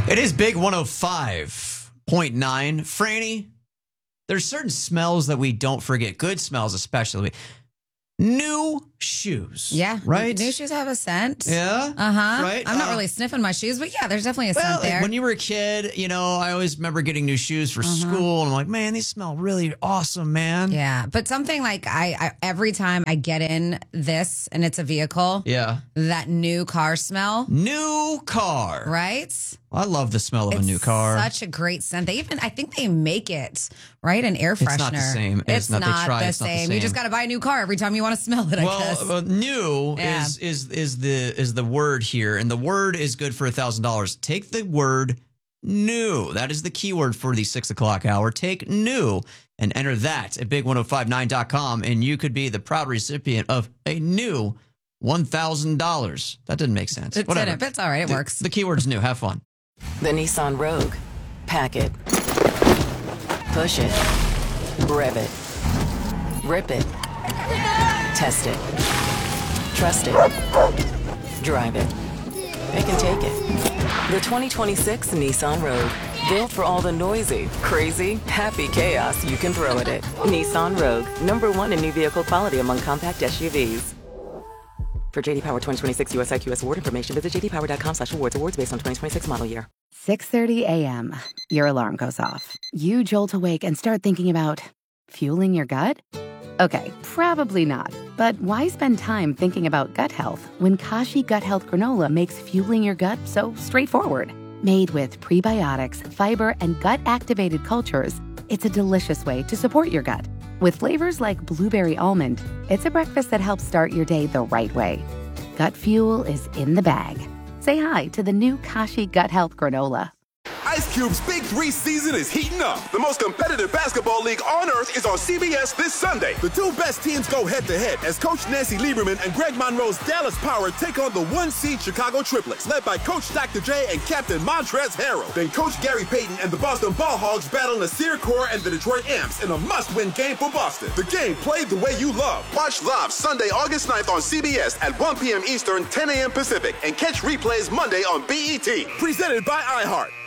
It is Big 105.9. Franny, there's certain smells that we don't forget. Good smells, especially. New shoes. Yeah. Right? New shoes have a scent. Yeah. Uh-huh. Right? I'm not really sniffing my shoes, but yeah, there's definitely a scent there. When you were a kid, I always remember getting new shoes for school. And I'm like, man, these smell really awesome, man. Yeah. But something like I every time I get in this and it's a vehicle, Yeah. that new car smell. New car. Right? I love the smell of a new car. Such a great scent. I think they make it, right? An air freshener. It's not the same. It's not the same. You just got to buy a new car every time you want to smell it, I guess. Well, new is the word here, and the word is good for $1,000. Take the word new. That is the keyword for the 6 o'clock hour. Take new and enter that at big1059.com, and you could be the proud recipient of a new $1,000. That didn't make sense. It didn't, but it's all right. It works. The keyword's new. Have fun. The Nissan Rogue. Pack it. Push it. Rev it. Rip it. Test it. Trust it. Drive it. It can take it. The 2026 Nissan Rogue. Built for all the noisy, crazy, happy chaos you can throw at it. Nissan Rogue. #1 in new vehicle quality among compact SUVs. For JD Power 2026 US IQS award information, visit jdpower.com/awards. Awards based on 2026 model year. 6:30 a.m. Your alarm goes off. You jolt awake and start thinking about fueling your gut? Okay, probably not. But why spend time thinking about gut health when Kashi Gut Health Granola makes fueling your gut so straightforward? Made with prebiotics, fiber, and gut-activated cultures, it's a delicious way to support your gut. With flavors like blueberry almond, it's a breakfast that helps start your day the right way. Gut fuel is in the bag. Say hi to the new Kashi Gut Health Granola. Ice Cube's Big 3 season is heating up. The most competitive basketball league on earth is on CBS this Sunday. The two best teams go head-to-head as Coach Nancy Lieberman and Greg Monroe's Dallas Power take on the 1-seed Chicago Triplets, led by Coach Dr. J and Captain Montrezl Harrell. Then Coach Gary Payton and the Boston Ball Hogs battle Nasir Kaur and the Detroit Amps in a must-win game for Boston. The game played the way you love. Watch live Sunday, August 9th on CBS at 1 p.m. Eastern, 10 a.m. Pacific, and catch replays Monday on BET. Presented by iHeart.